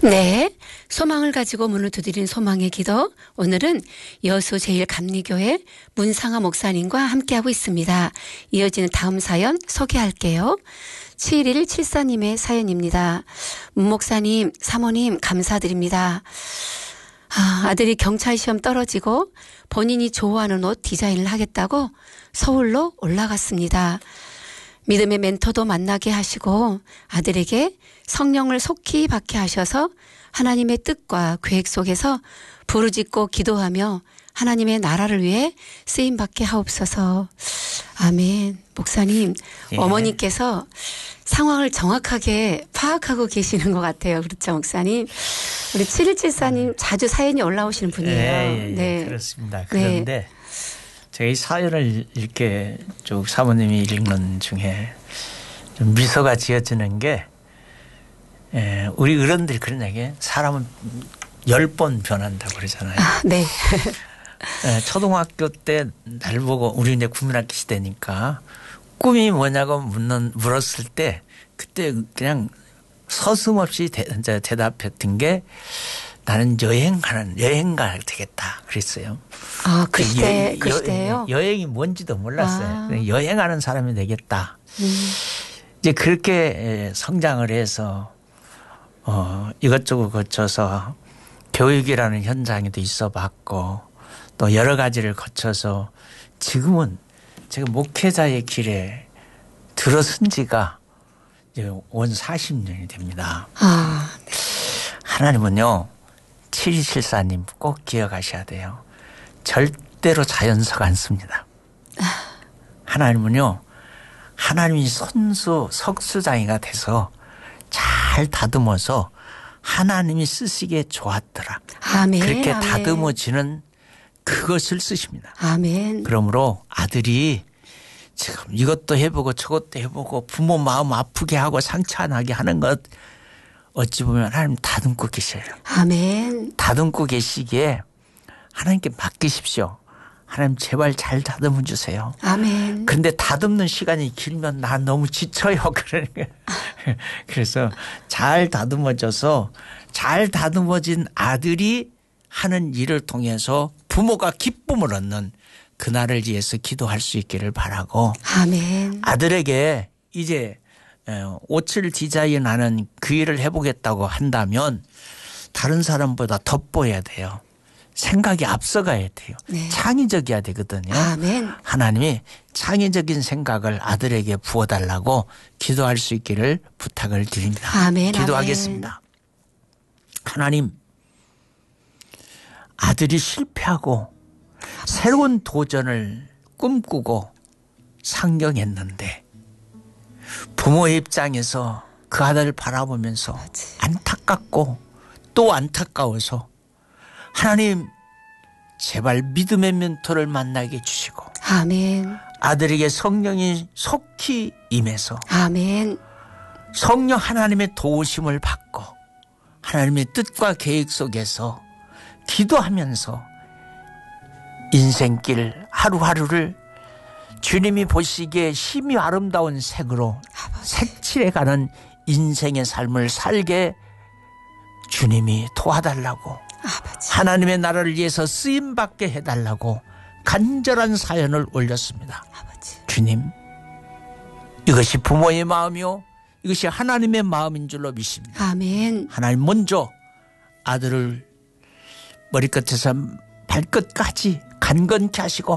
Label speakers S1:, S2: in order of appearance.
S1: 네, 소망을 가지고 문을 두드린 소망의 기도. 오늘은 여수 제일감리교회 문상아 목사님과 함께하고 있습니다. 이어지는 다음 사연 소개할게요. 7174님의 사연입니다. 문 목사님, 사모님 감사드립니다. 아들이 경찰 시험 떨어지고 본인이 좋아하는 옷 디자인을 하겠다고 서울로 올라갔습니다. 믿음의 멘토도 만나게 하시고 아들에게 성령을 속히 받게 하셔서 하나님의 뜻과 계획 속에서 부르짖고 기도하며 하나님의 나라를 위해 쓰임받게 하옵소서. 아멘. 목사님,
S2: 예.
S1: 어머니께서 상황을 정확하게 파악하고 계시는 것 같아요. 그렇죠, 목사님? 우리 7174님 자주 사연이 올라오시는 분이에요.
S2: 네. 그렇습니다. 그런데 제가 이 사연을 이렇게 쭉 사모님이 읽는 중에 좀 미소가 지어지는 게 우리 어른들이 그런 얘기예요. 사람은 10번 변한다고 그러잖아요.
S1: 네.
S2: 초등학교 때 날 보고 우리 이제 국민학교 시대니까 꿈이 뭐냐고 물었을 때 그때 그냥 서슴없이 대답했던 게 나는 여행가 되겠다 그랬어요.
S1: 그 시대예요?
S2: 여행이 뭔지도 몰랐어요. 여행하는 사람이 되겠다. 이제 그렇게 성장을 해서 이것저것 거쳐서 교육이라는 현장에도 있어 봤고 또 여러 가지를 거쳐서 지금은 제가 목회자의 길에 들어선 지가 이제 온 40년이 됩니다. 하나님은요. 7274님 꼭 기억하셔야 돼요. 절대로 자연석 안 씁니다. 하나님은요. 하나님이 석수장이가 돼서 잘 다듬어서 하나님이 쓰시기에 좋았더라.
S1: 아멘.
S2: 그렇게
S1: 아멘.
S2: 다듬어지는 그것을 쓰십니다.
S1: 아멘.
S2: 그러므로 아들이 지금 이것도 해보고 저것도 해보고 부모 마음 아프게 하고 상처 나게 하는 것 어찌 보면 하나님 다듬고 계셔요.
S1: 아멘.
S2: 다듬고 계시기에 하나님께 맡기십시오. 하나님 제발 잘 다듬어 주세요.
S1: 아멘.
S2: 그런데 다듬는 시간이 길면 나 너무 지쳐요. 그러니까 그래서 잘 다듬어져서 잘 다듬어진 아들이 하는 일을 통해서 부모가 기쁨을 얻는 그날을 위해서 기도할 수 있기를 바라고
S1: 아멘.
S2: 아들에게 이제 옷을 디자인하는 그 일을 해보겠다고 한다면 다른 사람보다 돋보여야 돼요. 생각이 앞서가야 돼요.
S1: 네.
S2: 창의적이어야 되거든요.
S1: 아멘.
S2: 하나님이 창의적인 생각을 아들에게 부어달라고 기도할 수 있기를 부탁을 드립니다.
S1: 아멘.
S2: 기도하겠습니다. 하나님, 아들이 실패하고 새로운 도전을 꿈꾸고 상경했는데 부모의 입장에서 그 아들을 바라보면서 안타깝고 또 안타까워서 하나님 제발 믿음의 멘토를 만나게 해주시고
S1: 아멘.
S2: 아들에게 성령이 속히 임해서
S1: 아멘.
S2: 성령 하나님의 도우심을 받고 하나님의 뜻과 계획 속에서 기도하면서 인생길 하루하루를 주님이 보시기에 힘이 아름다운 색으로 색칠해가는 인생의 삶을 살게 주님이 도와달라고
S1: 아버지.
S2: 하나님의 나라를 위해서 쓰임받게 해달라고 간절한 사연을 올렸습니다.
S1: 아버지.
S2: 주님, 이것이 부모의 마음이요 이것이 하나님의 마음인 줄로 믿습니다.
S1: 아멘.
S2: 하나님 먼저 아들을 머리끝에서 발끝까지 간건케 하시고